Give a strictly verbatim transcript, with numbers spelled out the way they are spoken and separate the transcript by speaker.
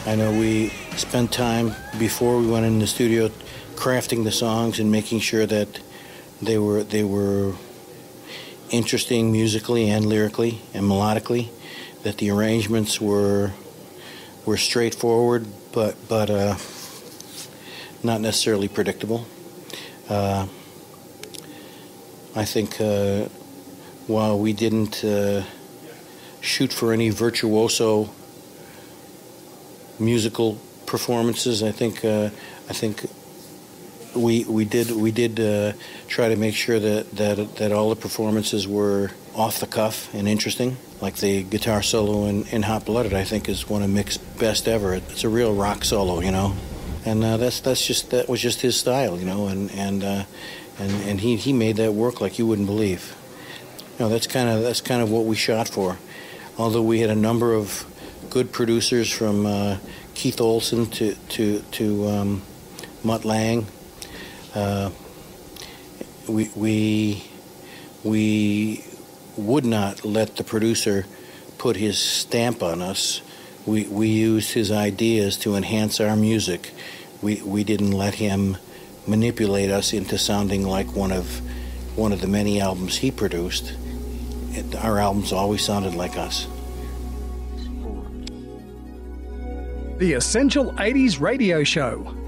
Speaker 1: I know we spent time before we went in the studio crafting the songs and making sure that they were they were interesting musically and lyrically and melodically, that the arrangements were were straightforward but but uh, not necessarily predictable. Uh, I think uh, while we didn't uh, shoot for any virtuoso musical performances, I think uh, I think we we did we did uh, try to make sure that, that that all the performances were off the cuff and interesting. Like the guitar solo in, in Hot Blooded, I think is one of Mick's best ever. It's a real rock solo, you know, and uh, that's that's just that was just his style, you know, and and uh, and and he, he made that work like you wouldn't believe. You know, that's kind of that's kind of what we shot for. Although we had a number of good producers, from uh, Keith Olsen to to to um, Mutt Lange. Uh, we we we would not let the producer put his stamp on us. We we used his ideas to enhance our music. We we didn't let him manipulate us into sounding like one of one of the many albums he produced. It, our albums always sounded like us.
Speaker 2: The Essential eighties Radio Show